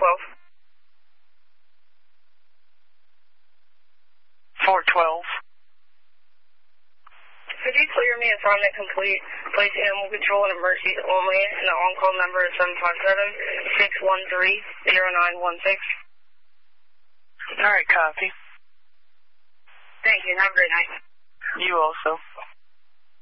412. Could you clear me assignment complete? Place animal control and emergencies only, and the on-call number is 757-613-0916. All right, copy. Thank you. Have a great night. You also.